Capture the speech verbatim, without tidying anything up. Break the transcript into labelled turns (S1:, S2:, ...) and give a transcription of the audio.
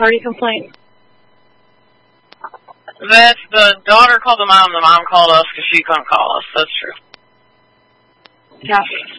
S1: party complaint?
S2: That's the daughter called the mom, the mom called us because she couldn't call us. That's true.
S1: Yeah.